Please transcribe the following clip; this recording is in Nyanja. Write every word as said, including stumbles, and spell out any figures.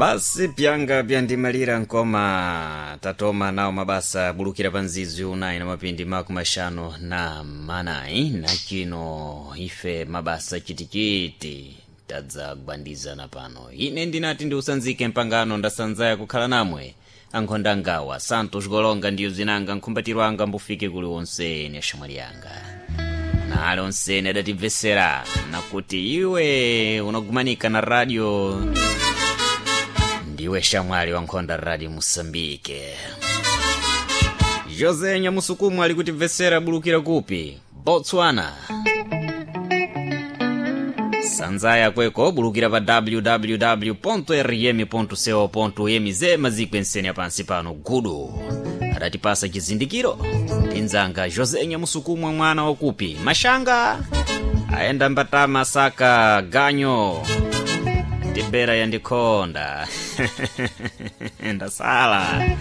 basi pyanga pyandimalira nkoma tatoma nawo mabasa bulukira panzizi unayi na mapindi maku mashano na manayi na chino ife mabasa chitikiti tadza kubandizana pano. Ine ndinati ndi usanzike mpangano ndasanzaya kukhala namwe ankhonda ngawa Santos Golonga ndiyo zinanga nkhumbatirwa anga mbufike kuli wonse ni shamwali yanga nale onsene adatibvesera nakuti iwe unagumanika na radio ndiwe shamwali wankhonda radio Mosambike. Jose Nyamusukumu ali kutibvesera bulukira kupi Botswana. Sanzaya kweko bulukira pa w w w ponto r m ponto co ponto m z maziko ensene apansi pano gudu adatipasa chizindikiro ndinzanga Jose Nyamusukumu mwana wakupi mashanga aenda mbata Masaka ganyo tibera yandikonda ndasala